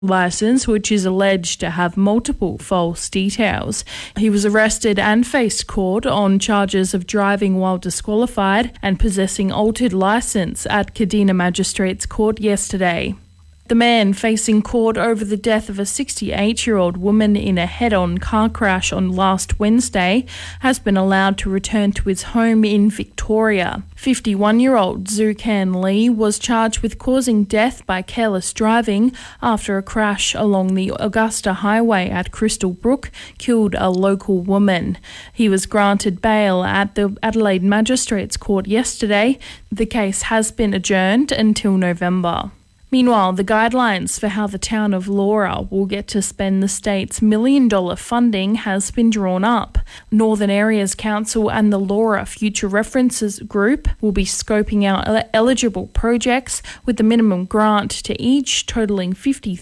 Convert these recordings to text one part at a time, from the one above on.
licence, which is alleged to have multiple false details. He was arrested and faced court on charges of driving while disqualified and possessing altered licence at Kadina Magistrates Court yesterday. The man facing court over the death of a 68-year-old woman in a head-on car crash on last Wednesday has been allowed to return to his home in Victoria. 51-year-old Zukan Lee was charged with causing death by careless driving after a crash along the Augusta Highway at Crystal Brook killed a local woman. He was granted bail at the Adelaide Magistrates Court yesterday. The case has been adjourned until November. Meanwhile, the guidelines for how the town of Laura will get to spend the state's $1 million funding has been drawn up. Northern Areas Council and the Laura Future References Group will be scoping out eligible projects with the minimum grant to each totalling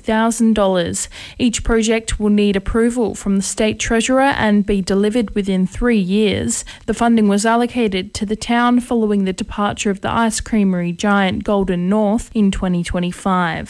$50,000. Each project will need approval from the State Treasurer and be delivered within 3 years. The funding was allocated to the town following the departure of the ice creamery giant Golden North in 2025.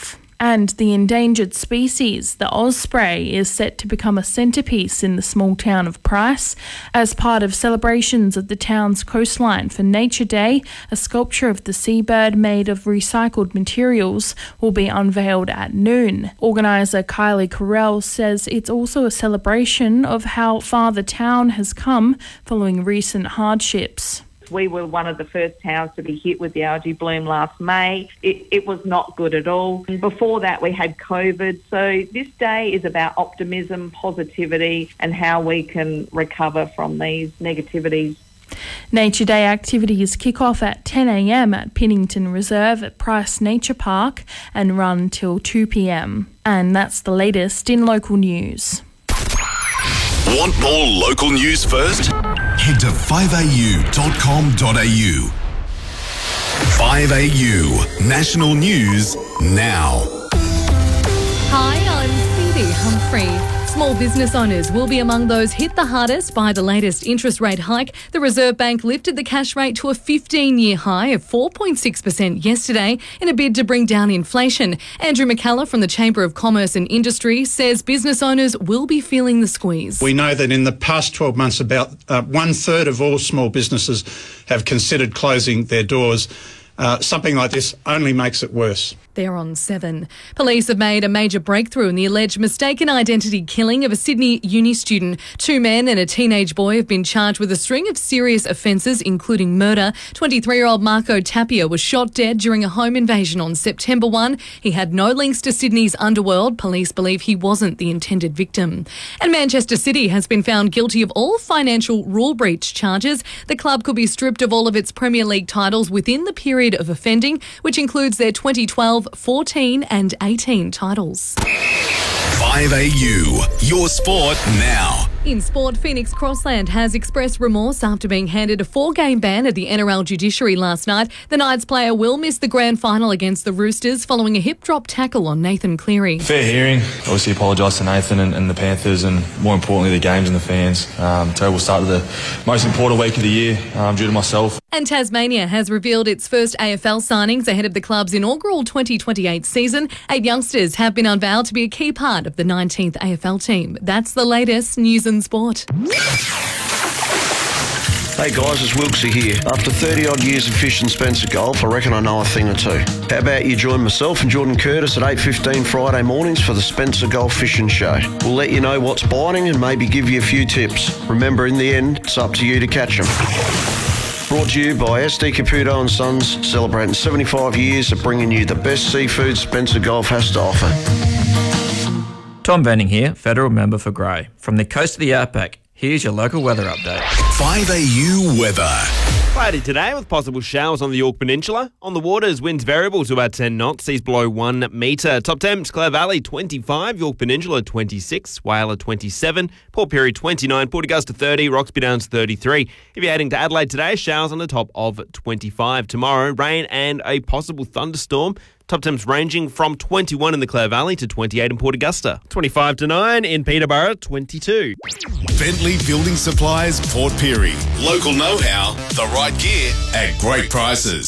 And the endangered species, the osprey, is set to become a centrepiece in the small town of Price. As part of celebrations of the town's coastline for Nature Day, a sculpture of the seabird made of recycled materials will be unveiled at noon. Organiser Kylie Carell says it's also a celebration of how far the town has come following recent hardships. We were one of the first towns to be hit with the algae bloom last May. It was not good at all. And before that, we had COVID. So this day is about optimism, positivity, and how we can recover from these negativities. Nature Day activities kick off at 10 a.m. at Pinnington Reserve at Price Nature Park and run till 2 p.m. And that's the latest in local news. Want more local news first? Head to 5au.com.au. 5AU, national news now. Hi, I'm Phoebe Humphrey. Small business owners will be among those hit the hardest by the latest interest rate hike. The Reserve Bank lifted the cash rate to a 15-year high of 4.6% yesterday in a bid to bring down inflation. Andrew McCullough from the Chamber of Commerce and Industry says business owners will be feeling the squeeze. We know that in the past 12 months, about 1/3 of all small businesses have considered closing their doors. Something like this only makes it worse. They're on 7. Police have made a major breakthrough in the alleged mistaken identity killing of a Sydney uni student. 2 men and a teenage boy have been charged with a string of serious offences, including murder. 23-year-old Marco Tapia was shot dead during a home invasion on September 1. He had no links to Sydney's underworld. Police believe he wasn't the intended victim. And Manchester City has been found guilty of all financial rule breach charges. The club could be stripped of all of its Premier League titles within the period of offending, which includes their 2012, 14 and 18 titles. 5AU, your sport now. In sport, Phoenix Crossland has expressed remorse after being handed a 4-game ban at the NRL judiciary last night. The Knights player will miss the grand final against the Roosters following a hip-drop tackle on Nathan Cleary. Fair hearing. Obviously apologise to Nathan and the Panthers and, more importantly, the games and the fans. Terrible start to the most important week of the year due to myself. And Tasmania has revealed its first AFL signings ahead of the club's inaugural 2028 season. 8 youngsters have been unveiled to be a key part of the 19th AFL team. That's the latest news and sport. Hey guys, it's Wilksy here. After 30 odd years of fishing Spencer Golf, I reckon I know a thing or two. How about you join myself and Jordan Curtis at 8:15 Friday mornings for the Spencer Golf Fishing Show. We'll let you know what's biting and maybe give you a few tips. Remember, in the end, it's up to you to catch them. Brought to you by SD Caputo & Sons, celebrating 75 years of bringing you the best seafood Spencer Golf has to offer. Tom Venning here, Federal Member for Grey. From the coast of the outback, here's your local weather update. 5AU weather. Cloudy today with possible showers on the Yorke Peninsula. On the waters, winds variable to about 10 knots, seas below 1 metre. Top temps, Clare Valley 25, Yorke Peninsula 26, Whyalla 27, Port Pirie 29, Port Augusta 30, Roxby Downs 33. If you're heading to Adelaide today, showers on the top of 25. Tomorrow, rain and a possible thunderstorm. Top temps ranging from 21 in the Clare Valley to 28 in Port Augusta. 25 to 9 in Peterborough, 22. Bentley Building Supplies, Port Pirie. Local know-how, the right gear at great prices.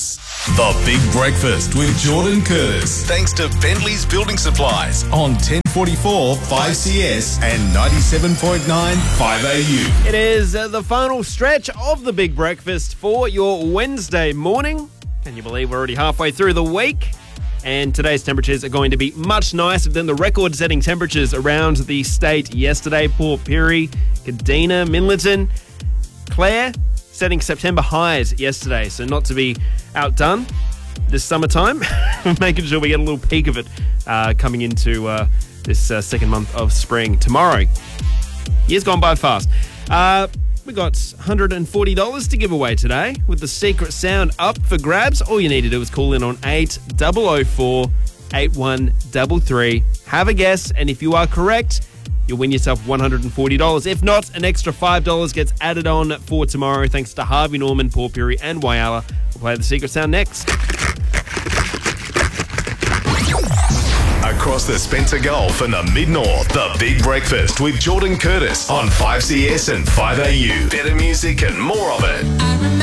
The Big Breakfast with Jordan Curtis. Thanks to Bentley's Building Supplies on 1044 5CS and 97.9 5AU. It is the final stretch of the Big Breakfast for your Wednesday morning. Can you believe we're already halfway through the week? And today's temperatures are going to be much nicer than the record-setting temperatures around the state yesterday. Port Pirie, Kadina, Minlaton, Clare, setting September highs yesterday. So not to be outdone this summertime, making sure we get a little peek of it coming into this second month of spring tomorrow. Year's gone by fast. We got $140 to give away today with the secret sound up for grabs. All you need to do is call in on 8004 8133. Have a guess, and if you are correct, you'll win yourself $140. If not, an extra $5 gets added on for tomorrow thanks to Harvey Norman, Port Pirie and Whyalla. We'll play the secret sound next. Across the Spencer Gulf and the Mid-North, The Big Breakfast with Jordan Curtis on 5CS and 5AU. Better music and more of it.